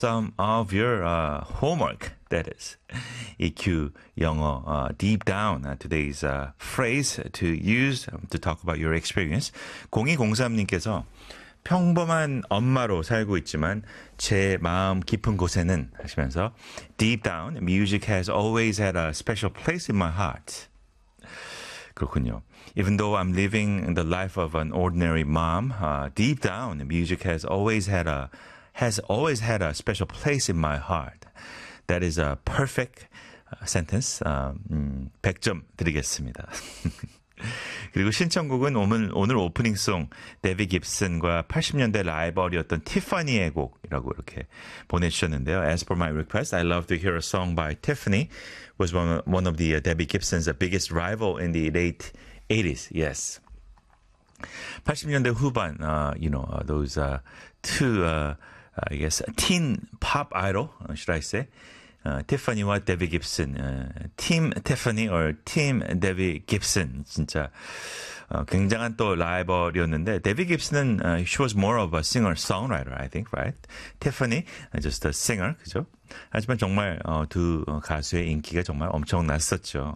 some of your homework, that is. EQ 영어 deep down today's phrase to use to talk about your experience. 0203님께서 평범한 엄마로 살고 있지만 제 마음 깊은 곳에는 하시면서 deep down, music has always had a special place in my heart. 그렇군요. Even though I'm living the life of an ordinary mom, deep down, music has always had a special place in my heart. That is a perfect sentence. 100점 드리겠습니다. 그리고 신청곡은 오늘 오프닝송 데비 깁슨과 80년대 라이벌이었던 티파니의 곡이라고 이렇게 보내주셨는데요. As per my request, I love to hear a song by Tiffany. Was one of the Debbie Gibson's biggest rival in the late 80s. Yes. 80년대 후반, those two, I guess, teen pop idol, should I say? 티파니와 데비 깁슨, 팀 티파니 or 팀 데비 깁슨 진짜 굉장한 또 라이벌이었는데 데비 깁슨은 she was more of a singer-songwriter, I think, right? 티파니 just a singer, 그죠? 하지만 정말 두 가수의 인기가 정말 엄청났었죠.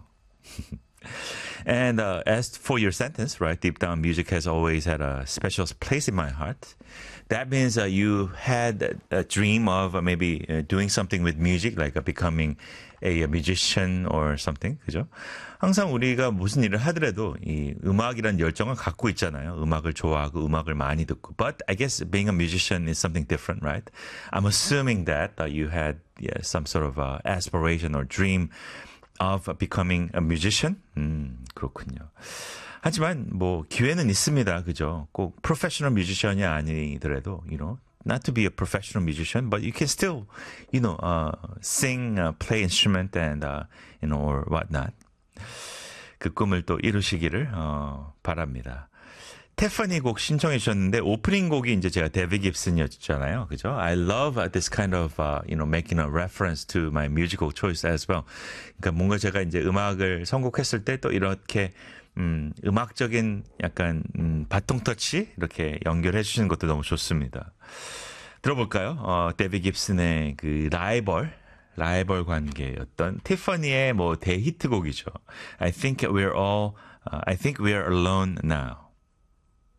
And as for your sentence, right, deep down music has always had a special place in my heart. That means you had a dream of maybe doing something with music, like becoming a musician or something, 그죠? 항상 우리가 무슨 일을 하더라도 이 음악이란 열정을 갖고 있잖아요. 음악을 좋아하고 음악을 많이 듣고. But I guess being a musician is something different, right? I'm assuming that you had some sort of aspiration or dream of becoming a musician? 그렇군요. 하지만 뭐 기회는 있습니다. 그죠? 꼭 professional musician이 아니더라도, not to be a professional musician, but you can still, sing, play instrument and, or whatnot. 그 꿈을 또 이루시기를, 바랍니다. 테파니 곡 신청해 주셨는데 오프닝 곡이 이제 제가 데비 깁슨이었잖아요. 그죠? I love this kind of making a reference to my musical choice as well. 그러니까 뭔가 제가 이제 음악을 선곡했을 때 또 이렇게 음악적인 약간 바통 터치 이렇게 연결해 주시는 것도 너무 좋습니다. 들어볼까요? 데비 깁슨의 그 라이벌 관계였던 티파니의 뭐 대히트곡이죠. I think we're alone now.